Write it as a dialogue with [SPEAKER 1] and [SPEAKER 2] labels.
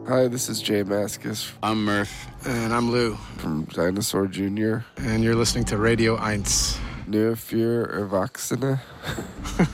[SPEAKER 1] Hi, this is Jay Maskus
[SPEAKER 2] I'm Murph.
[SPEAKER 3] And I'm Lou.
[SPEAKER 1] from Dinosaur Jr.
[SPEAKER 3] And you're listening to Radio 1.
[SPEAKER 1] Nur für Erwachsene.